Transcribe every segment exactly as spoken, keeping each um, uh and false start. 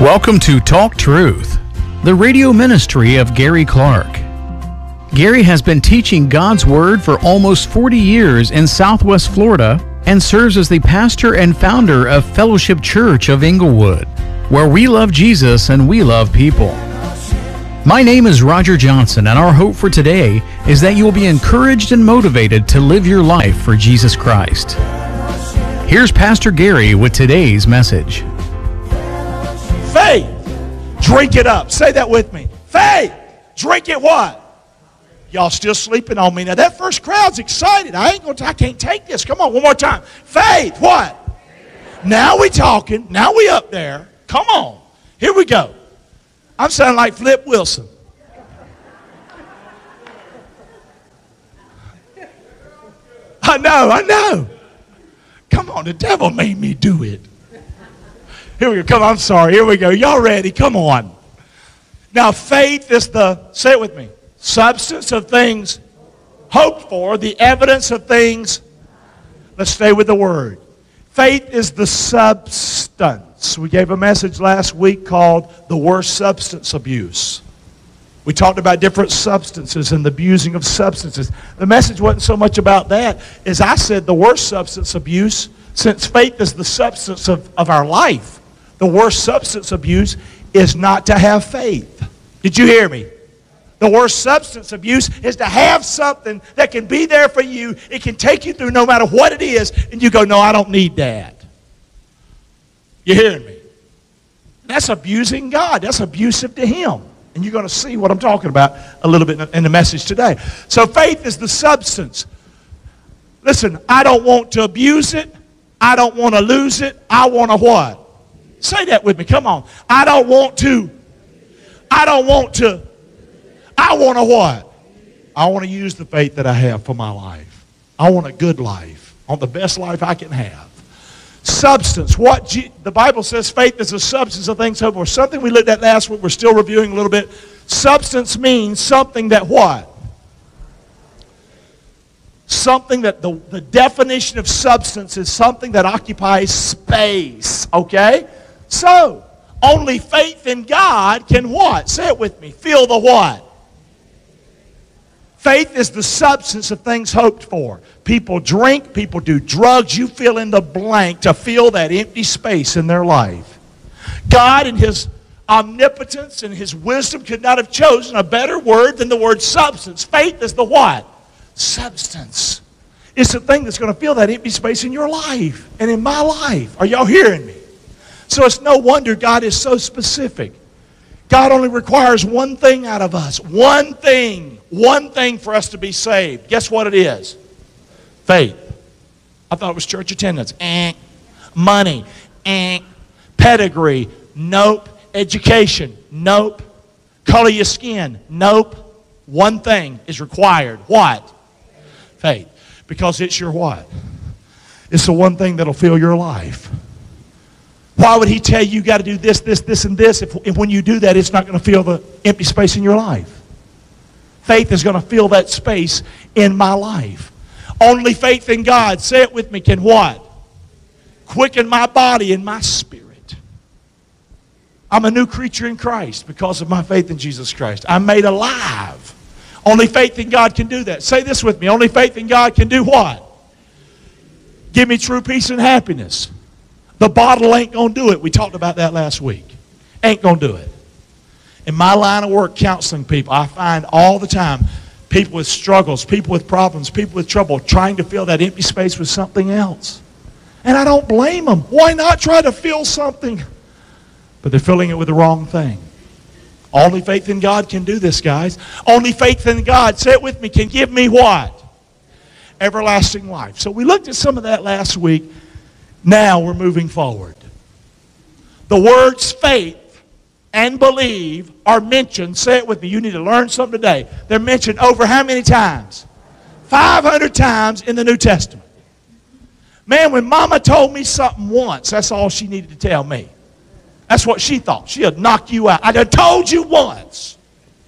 Welcome to Talk Truth, the radio ministry of Gary Clark. Gary has been teaching God's Word for almost forty years in Southwest Florida and serves as the pastor and founder of Fellowship Church of Inglewood, where we love Jesus and we love people. My name is Roger Johnson, and our hope for today is that you will be encouraged and motivated to live your life for Jesus Christ. Here's Pastor Gary with today's message. Faith, drink it up. Say that with me. Faith, drink it what? Y'all still sleeping on me. Now that first crowd's excited. I ain't gonna, I can't take this. Come on, one more time. Faith, what? Now we talking. Now we up there. Come on. Here we go. I'm sounding like Flip Wilson. I know, I know. Come on, the devil made me do it. Here we go. Come on, I'm sorry. Here we go. Y'all ready? Come on. Now, faith is the, say it with me, substance of things hoped for, the evidence of things. Let's stay with the word. Faith is the substance. We gave a message last week called The Worst Substance Abuse. We talked about different substances and the abusing of substances. The message wasn't so much about that as I said the worst substance abuse, since faith is the substance of, of our life. The worst substance abuse is not to have faith. Did you hear me? The worst substance abuse is to have something that can be there for you. It can take you through no matter what it is, and you go, no, I don't need that. You hearing me? That's abusing God. That's abusive to Him. And you're going to see what I'm talking about a little bit in the message today. So faith is the substance. Listen, I don't want to abuse it. I don't want to lose it. I want to what? Say that with me. Come on. I don't want to. I don't want to. I want to what? I want to use the faith that I have for my life. I want a good life. I want the best life I can have. Substance. What G- the Bible says faith is a substance of things hoped for. Something we looked at last week. We're still reviewing a little bit. Substance means something that what? Something that the, the definition of substance is something that occupies space. Okay? So, only faith in God can what? Say it with me. Feel the what? Faith is the substance of things hoped for. People drink, people do drugs. You fill in the blank to fill that empty space in their life. God in His omnipotence and His wisdom could not have chosen a better word than the word substance. Faith is the what? Substance. It's the thing that's going to fill that empty space in your life and in my life. Are y'all hearing me? So it's no wonder God is so specific. God only requires one thing out of us. One thing. One thing for us to be saved. Guess what it is? Faith. I thought it was church attendance. Eh. Money. Eh. Pedigree. Nope. Education. Nope. Color your skin. Nope. One thing is required. What? Faith. Because it's your what? It's the one thing that'll fill your life. Why would He tell you you got to do this, this, this, and this if, if when you do that it's not going to fill the empty space in your life? Faith is going to fill that space in my life. Only faith in God, say it with me, can what? Quicken my body and my spirit. I'm a new creature in Christ because of my faith in Jesus Christ. I'm made alive. Only faith in God can do that. Say this with me. Only faith in God can do what? Give me true peace and happiness. The bottle ain't going to do it. We talked about that last week. Ain't going to do it. In my line of work, counseling people, I find all the time people with struggles, people with problems, people with trouble, trying to fill that empty space with something else. And I don't blame them. Why not try to fill something? But they're filling it with the wrong thing. Only faith in God can do this, guys. Only faith in God, say it with me, can give me what? Everlasting life. So we looked at some of that last week. Now we're moving forward. The words faith and believe are mentioned. Say it with me. You need to learn something today. They're mentioned over how many times? five hundred times in the New Testament. Man, when Mama told me something once, that's all she needed to tell me. That's what she thought. She'd knock you out. I done told you once.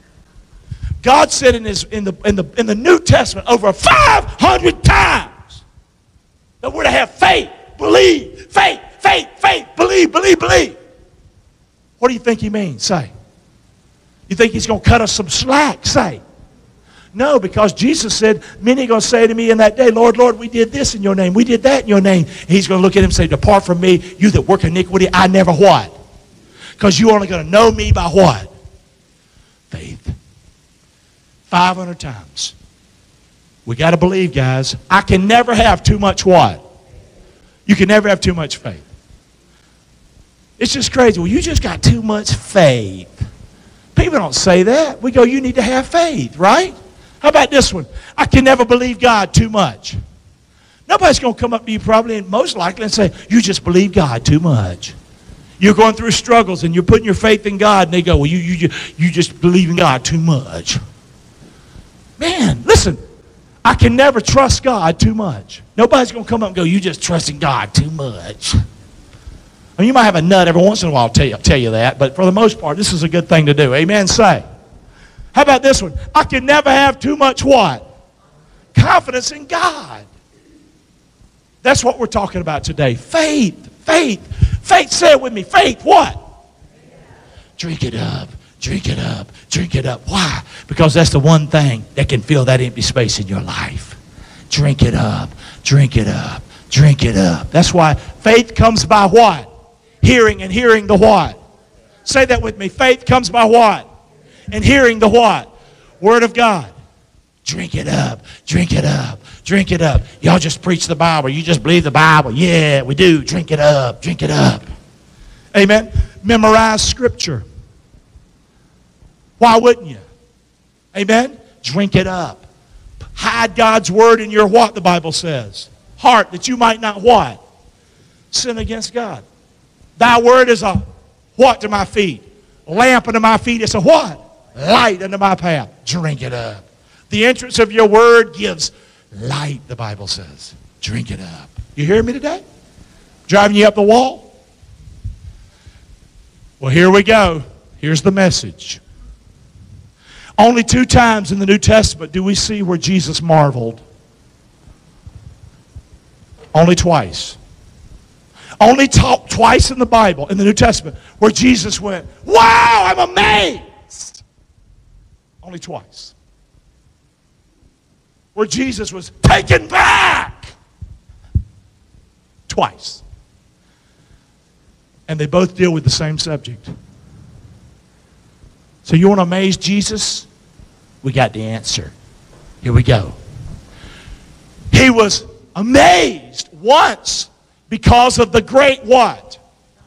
God said in, his, in, the, in, the, in the New Testament over five hundred times that we're to have faith, believe, faith, faith, faith, believe, believe, believe. What do you think he means? Say. You think he's going to cut us some slack? Say. No, because Jesus said, many are going to say to me in that day, Lord, Lord, we did this in your name. We did that in your name. And he's going to look at him and say, depart from me, you that work iniquity. I never what? Because you're only going to know me by what? Faith. five hundred times. We got to believe, guys. I can never have too much what? You can never have too much faith. It's just crazy. Well, you just got too much faith. People don't say that. We go, you need to have faith, right? How about this one? I can never believe God too much. Nobody's going to come up to you probably and most likely and say, you just believe God too much. You're going through struggles and you're putting your faith in God and they go, well, you, you, you just believe in God too much. Man, listen, I can never trust God too much. Nobody's going to come up and go, you just trusting God too much. I mean, you might have a nut every once in a while tell you, tell you that, but for the most part, this is a good thing to do. Amen, say. How about this one? I can never have too much what? Confidence in God. That's what we're talking about today. Faith, faith, faith. Say it with me. Faith, what? Drink it up, drink it up, drink it up. Why? Because that's the one thing that can fill that empty space in your life. Drink it up, drink it up, drink it up. That's why faith comes by what? Hearing, and hearing the what? Say that with me. Faith comes by what? And hearing the what? Word of God. Drink it up, drink it up, drink it up. Y'all just preach the Bible. You just believe the Bible. Yeah, we do. Drink it up, drink it up. Amen. Memorize Scripture. Why wouldn't you? Amen. Drink it up. Hide God's Word in your what, the Bible says? Heart, that you might not what? Sin against God. Thy Word is a what to my feet? Lamp unto my feet. It's a what? Light unto my path. Drink it up. The entrance of your Word gives light, the Bible says. Drink it up. You hear me today? Driving you up the wall? Well, here we go. Here's the message. Only two times in the New Testament do we see where Jesus marveled. Only twice. Only talk twice in the Bible, in the New Testament, where Jesus went, wow, I'm amazed. Only twice. Where Jesus was taken back. Twice. And they both deal with the same subject. So you want to amaze Jesus? We got the answer. Here we go. He was amazed once because of the great what?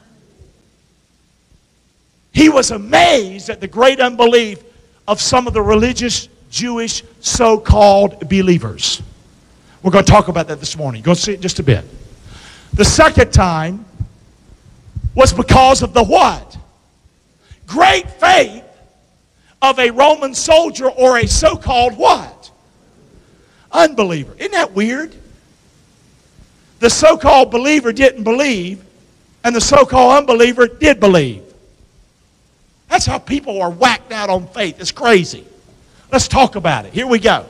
He was amazed at the great unbelief of some of the religious Jewish so-called believers. We're going to talk about that this morning. You're going to see it in just a bit. The second time was because of the what? Great faith of a Roman soldier or a so-called what? Unbeliever. Isn't that weird? The so-called believer didn't believe, and the so-called unbeliever did believe. That's how people are whacked out on faith. It's crazy. Let's talk about it. Here we go.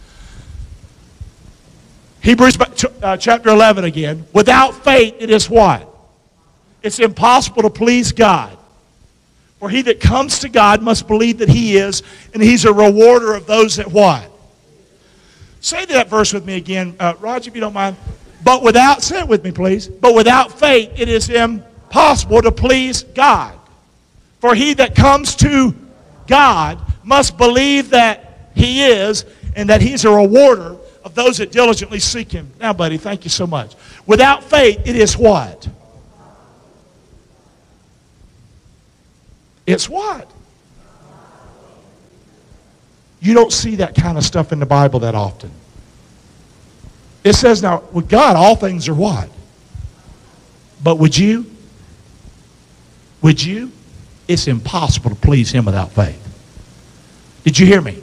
Hebrews uh, chapter eleven again. Without faith it is what? It's impossible to please God. For he that comes to God must believe that he is, and he's a rewarder of those that what? Say that verse with me again, uh, Roger, if you don't mind. But without, say it with me please. But without faith it is impossible to please God. For he that comes to God must believe that he is, and that he's a rewarder of those that diligently seek him. Now, buddy, thank you so much. Without faith it is what? It's what? You don't see that kind of stuff in the Bible that often. It says now, with God, all things are what? But would you? Would you? It's impossible to please him without faith. Did you hear me?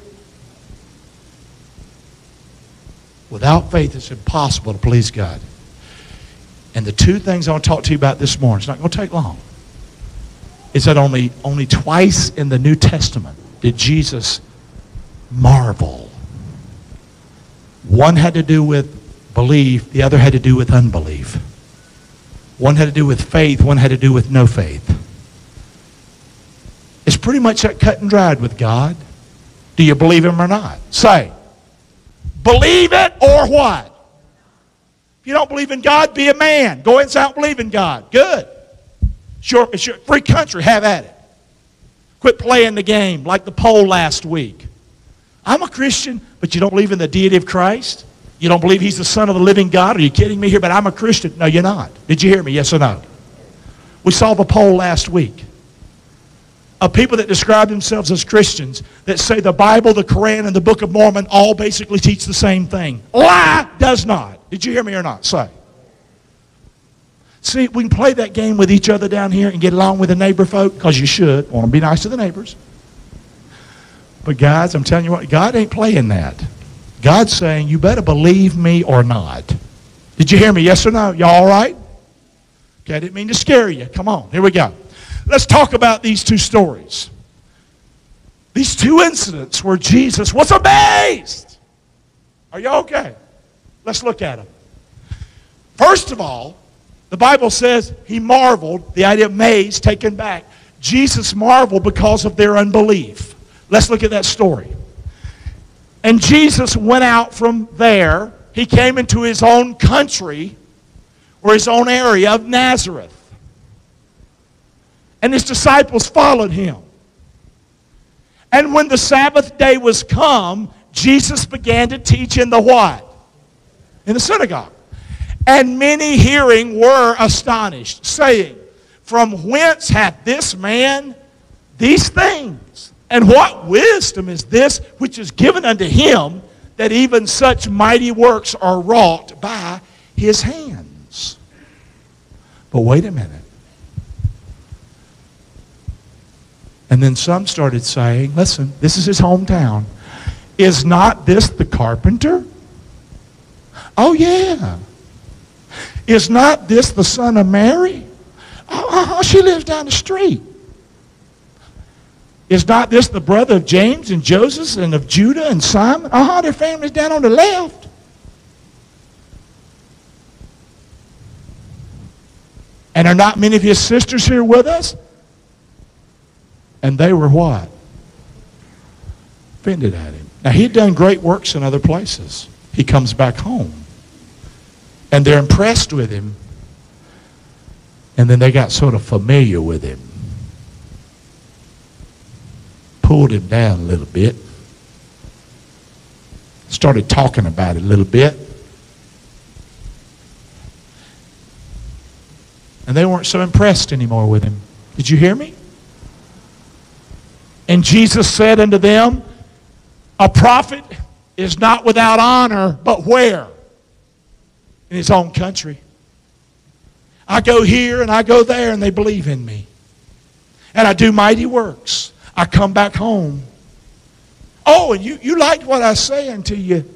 Without faith, it's impossible to please God. And the two things I want to talk to you about this morning, it's not going to take long, is that only, only twice in the New Testament did Jesus marvel. One had to do with belief, the other had to do with unbelief. One had to do with faith, one had to do with no faith. It's pretty much that cut and dried with God. Do you believe Him or not? Say, believe it or what? If you don't believe in God, be a man. Go inside and believe in God. Good. Sure, it's your free country. Have at it. Quit playing the game like the poll last week. I'm a Christian, but you don't believe in the deity of Christ? You don't believe He's the Son of the living God? Are you kidding me here? But I'm a Christian. No, you're not. Did you hear me? Yes or no? We saw the poll last week of people that describe themselves as Christians that say the Bible, the Quran, and the Book of Mormon all basically teach the same thing. Lie does not. Did you hear me or not? Say. See, we can play that game with each other down here and get along with the neighbor folk, because you should. Want to be nice to the neighbors. But guys, I'm telling you what, God ain't playing that. God's saying, you better believe me or not. Did you hear me? Yes or no? Y'all all right? Okay, I didn't mean to scare you. Come on, here we go. Let's talk about these two stories. These two incidents where Jesus was amazed. Are you okay? Let's look at them. First of all, the Bible says He marveled, the idea of amazed, taken back. Jesus marveled because of their unbelief. Let's look at that story. And Jesus went out from there. He came into His own country, or His own area of Nazareth. And His disciples followed Him. And when the Sabbath day was come, Jesus began to teach in the what? In the synagogue. And many hearing were astonished, saying, from whence hath this man these things? And what wisdom is this which is given unto Him, that even such mighty works are wrought by His hands? But wait a minute. And then some started saying, listen, this is His hometown. Is not this the carpenter? Oh, yeah. Is not this the son of Mary? Oh, she lives down the street. Is not this the brother of James and Joseph and of Judah and Simon? Uh-huh, their family's down on the left. And are not many of His sisters here with us? And they were what? Offended at Him. Now, He'd done great works in other places. He comes back home. And they're impressed with Him. And then they got sort of familiar with Him. Pulled Him down a little bit. Started talking about it a little bit. And they weren't so impressed anymore with Him. Did you hear me? And Jesus said unto them, a prophet is not without honor, but where? In his own country. I go here and I go there and they believe in me. And I do mighty works. I come back home. Oh, and you, you liked what I was saying to you.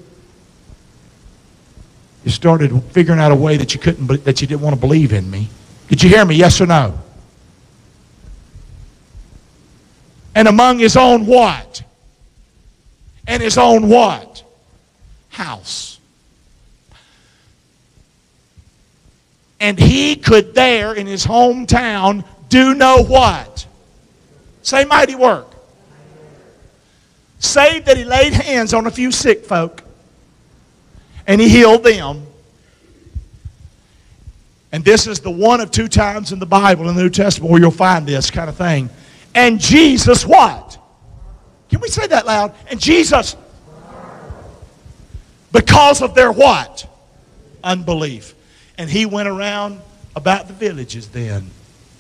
You started figuring out a way that you couldn't, that you didn't want to believe in me. Did you hear me? Yes or no? And among his own what? And his own what? House. And he could there in his hometown do no what? Say mighty work. Save that he laid hands on a few sick folk and he healed them. And this is the one of two times in the Bible, in the New Testament, where you'll find this kind of thing. And Jesus what? Can we say that loud? And Jesus, because of their what? Unbelief. And he went around about the villages then.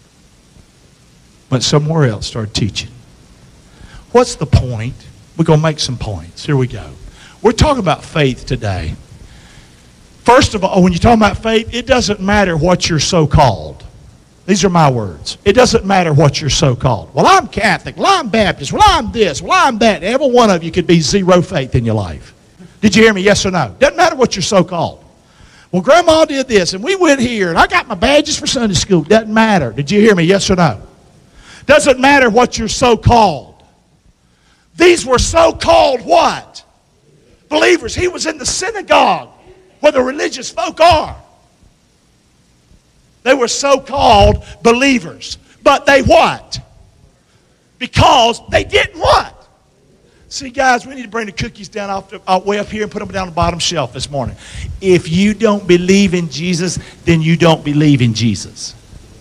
Went somewhere else, started teaching. What's the point? We're going to make some points. Here we go. We're talking about faith today. First of all, when you're talking about faith, it doesn't matter what you're so-called. These are my words. It doesn't matter what you're so-called. Well, I'm Catholic. Well, I'm Baptist. Well, I'm this. Well, I'm that. Every one of you could be zero faith in your life. Did you hear me? Yes or no? Doesn't matter what you're so-called. Well, Grandma did this, and we went here, and I got my badges for Sunday school. Doesn't matter. Did you hear me? Yes or no? Doesn't matter what you're so-called. These were so-called what? Believers. He was in the synagogue where the religious folk are. They were so-called believers. But they what? Because they didn't what? See, guys, we need to bring the cookies down off the, uh, way up here and put them down the bottom shelf this morning. If you don't believe in Jesus, then you don't believe in Jesus.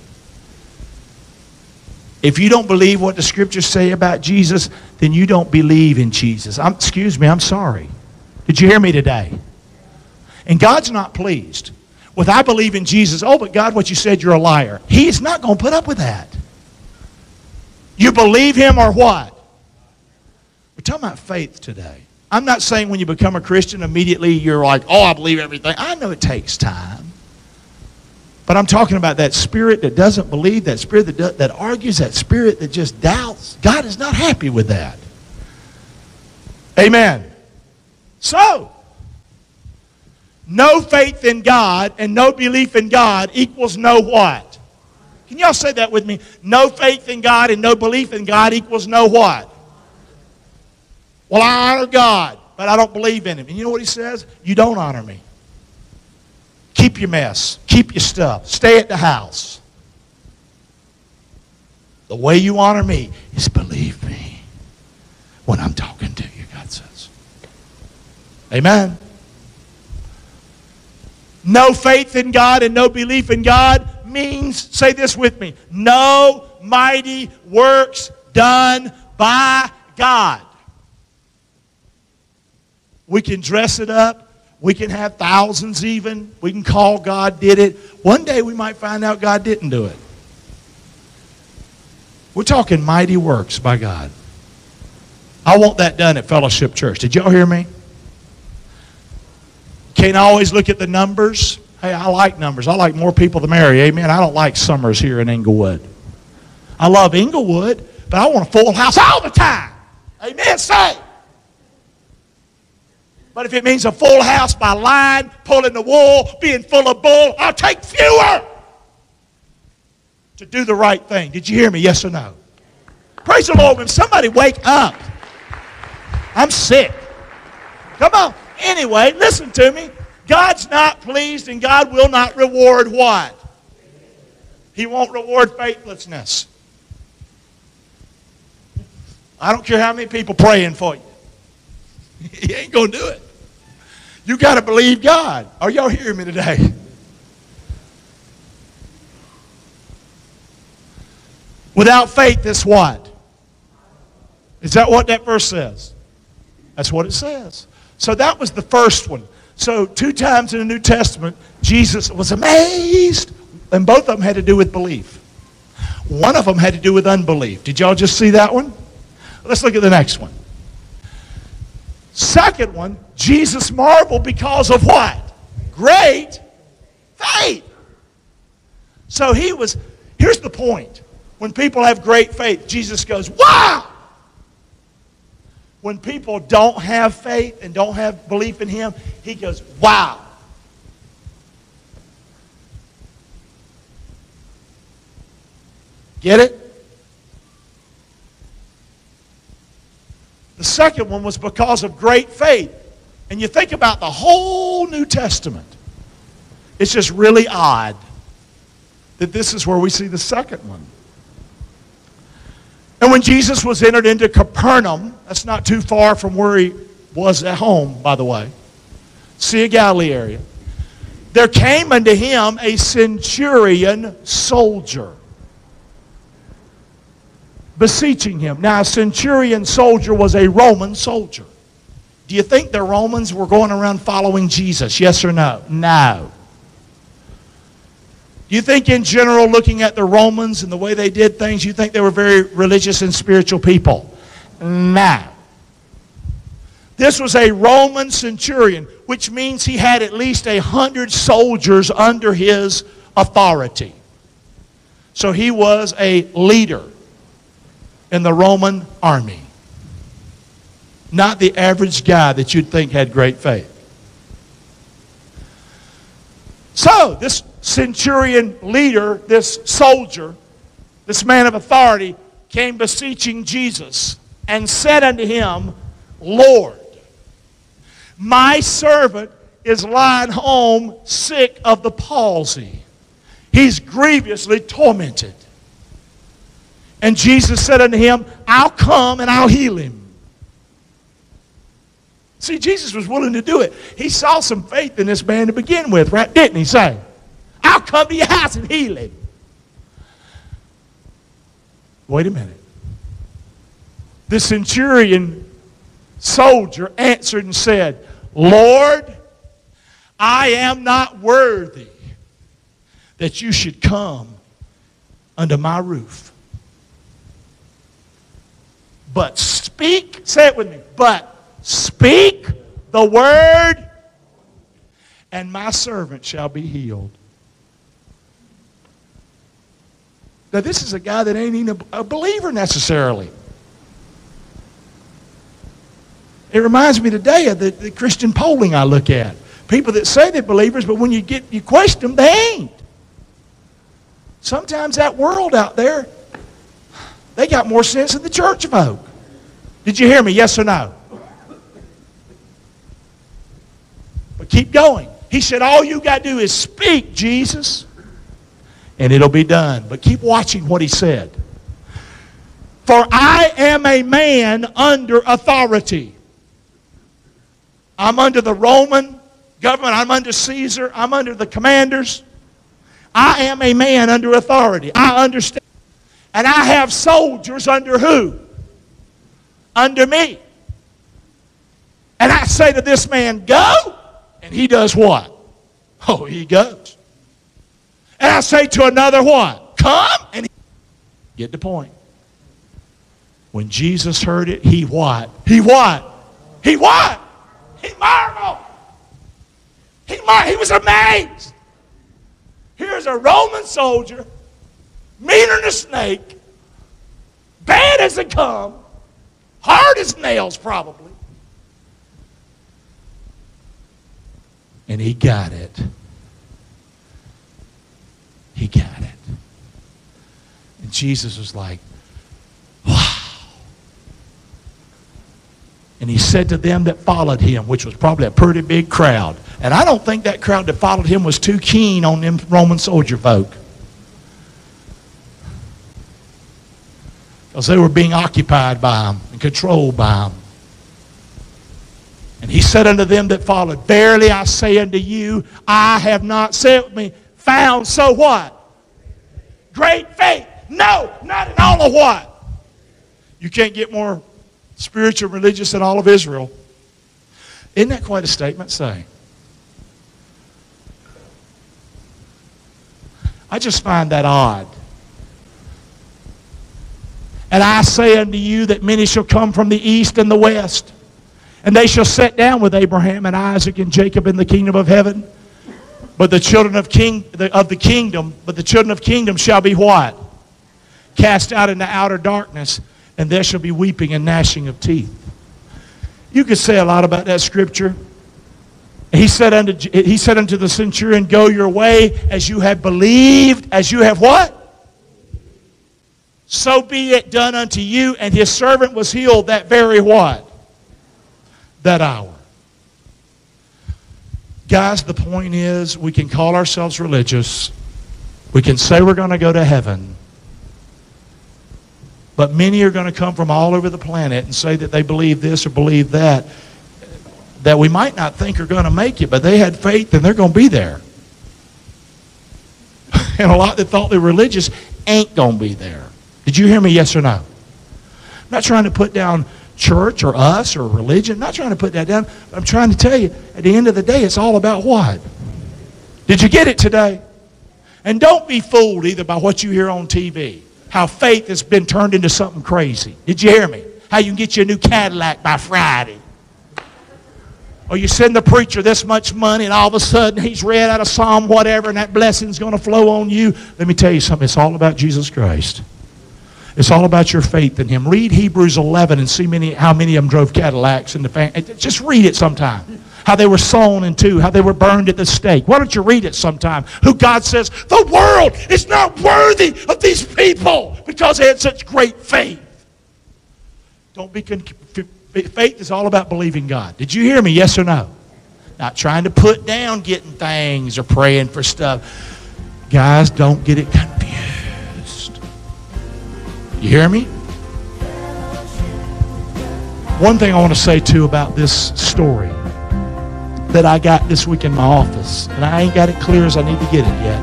If you don't believe what the scriptures say about Jesus, then you don't believe in Jesus. I'm, excuse me, I'm sorry. Did you hear me today? And God's not pleased with, I believe in Jesus. Oh, but God, what you said, you're a liar. He is not going to put up with that. You believe him or what? We're talking about faith today. I'm not saying when you become a Christian, immediately you're like, oh, I believe everything. I know it takes time. But I'm talking about that spirit that doesn't believe, that spirit that, does, that argues, that spirit that just doubts. God is not happy with that. Amen. So, no faith in God and no belief in God equals no what? Can y'all say that with me? No faith in God and no belief in God equals no what? Well, I honor God, but I don't believe in him. And you know what he says? You don't honor me. Keep your mess. Keep your stuff. Stay at the house. The way you honor me is believe me when I'm talking to you, God says. Amen. No faith in God and no belief in God means, say this with me, no mighty works done by God. We can dress it up. We can have thousands even. We can call God did it. One day we might find out God didn't do it. We're talking mighty works by God. I want that done at Fellowship Church. Did y'all hear me? Can't always look at the numbers. Hey, I like numbers. I like more people to marry. Amen. I don't like summers here in Inglewood. I love Inglewood, but I want a full house all the time. Amen. Say. But if it means a full house by line, pulling the wool, being full of bull, I'll take fewer to do the right thing. Did you hear me? Yes or no? Praise the Lord. When somebody wake up. I'm sick. Come on. Anyway, listen to me. God's not pleased and God will not reward what? He won't reward faithlessness. I don't care how many people praying for you. He ain't going to do it. You got to believe God. Are y'all hearing me today? Without faith, it's what? Is that what that verse says? That's what it says. So that was the first one. So two times in the New Testament, Jesus was amazed. And both of them had to do with belief. One of them had to do with unbelief. Did y'all just see that one? Let's look at the next one. Second one, Jesus marveled because of what? Great faith. So he was, here's the point. When people have great faith, Jesus goes, wow! When people don't have faith and don't have belief in him, he goes, wow. Get it? The second one was because of great faith. And you think about the whole New Testament. It's just really odd that this is where we see the second one. And when Jesus was entered into Capernaum, that's not too far from where he was at home, by the way, Sea of Galilee area, there came unto him a centurion soldier, beseeching him. Now, a centurion soldier was a Roman soldier. Do you think the Romans were going around following Jesus? Yes or no? No. Do you think in general, looking at the Romans and the way they did things, you think they were very religious and spiritual people? No. This was a Roman centurion, which means he had at least a hundred soldiers under his authority. So he was a leader in the Roman army. Not the average guy that you'd think had great faith. So, this centurion leader, this soldier, this man of authority, came beseeching Jesus and said unto him, Lord, my servant is lying home sick of the palsy. He's grievously tormented. And Jesus said unto him, I'll come and I'll heal him. See, Jesus was willing to do it. He saw some faith in this man to begin with, right? Didn't he say, I'll come to your house and heal him. Wait a minute. The centurion soldier answered and said, Lord, I am not worthy that you should come under my roof. But speak, say it with me, but speak the word, and my servant shall be healed. Now, this is a guy that ain't even a believer necessarily. It reminds me today of the, the Christian polling I look at. People that say they're believers, but when you get you question them, they ain't. Sometimes that world out there, they got more sense than the church folk. Did you hear me? Yes or no? But keep going. He said, all you got to do is speak, Jesus, and it'll be done. But keep watching what he said. For I am a man under authority. I'm under the Roman government. I'm under Caesar. I'm under the commanders. I am a man under authority. I understand. And I have soldiers under who? Under me. And I say to this man, go. And he does what? Oh, he goes. And I say to another what? Come. And he... Get the point. When Jesus heard it, he what? He what? He what? He marveled. He, mar- he was amazed. Here's a Roman soldier, meaner than a snake, bad as they come, hard as nails probably. And he got it. He got it. And Jesus was like, wow. And he said to them that followed him, which was probably a pretty big crowd. And I don't think that crowd that followed him was too keen on them Roman soldier folk. Because they were being occupied by him and controlled by him. And he said unto them that followed, verily I say unto you, I have not, say with me, found so what? Great faith. No, not in all of what? You can't get more spiritual religious than all of Israel. Isn't that quite a statement? Say. I just find that odd. And I say unto you that many shall come from the east and the west, and they shall sit down with Abraham and Isaac and Jacob in the kingdom of heaven. But the children of king of the kingdom, but the children of kingdom shall be what? Cast out into outer darkness, and there shall be weeping and gnashing of teeth. You could say a lot about that scripture. He said unto, he said unto the centurion, go your way as you have believed, as you have what? So be it done unto you. And his servant was healed that very what? That hour. Guys, the point is, we can call ourselves religious. We can say we're going to go to heaven. But many are going to come from all over the planet and say that they believe this or believe that, that we might not think are going to make it, but they had faith and they're going to be there. And a lot that thought they were religious ain't going to be there. Did you hear me, yes or no? I'm not trying to put down church or us or religion. I'm not trying to put that down. I'm trying to tell you, at the end of the day, it's all about what? Did you get it today? And don't be fooled either by what you hear on T V. How faith has been turned into something crazy. Did you hear me? How you can get you a new Cadillac by Friday. Or you send the preacher this much money and all of a sudden he's read out of Psalm whatever and that blessing's going to flow on you. Let me tell you something. It's all about Jesus Christ. It's all about your faith in him. Read Hebrews eleven and see many, how many of them drove Cadillacs in the family. Just read it sometime. How they were sawn in two. How they were burned at the stake. Why don't you read it sometime? Who God says, the world is not worthy of these people because they had such great faith. Don't be confused. Faith is all about believing God. Did you hear me? Yes or no? Not trying to put down getting things or praying for stuff. Guys, don't get it confused. You hear me? One thing I want to say, too, about this story that I got this week in my office, and I ain't got it clear as I need to get it yet.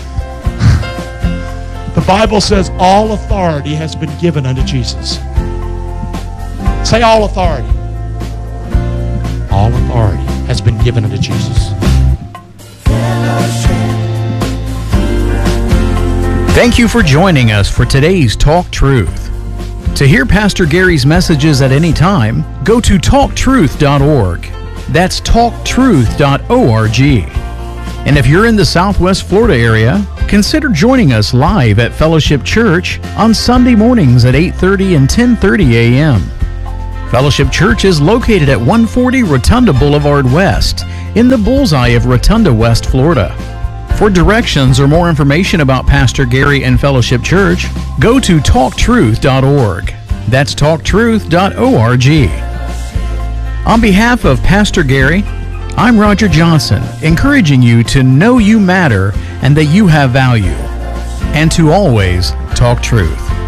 The Bible says all authority has been given unto Jesus. Say all authority. All authority has been given unto Jesus. Thank you for joining us for today's Talk Truth. To hear Pastor Gary's messages at any time, go to talk truth dot org. That's talk truth dot org. And if you're in the Southwest Florida area, consider joining us live at Fellowship Church on Sunday mornings at eight thirty and ten thirty a.m. Fellowship Church is located at one forty Rotunda Boulevard West in the bullseye of Rotunda, West Florida. For directions or more information about Pastor Gary and Fellowship Church, go to talk truth dot org. That's talk truth dot org. On behalf of Pastor Gary, I'm Roger Johnson, encouraging you to know you matter and that you have value, and to always talk truth.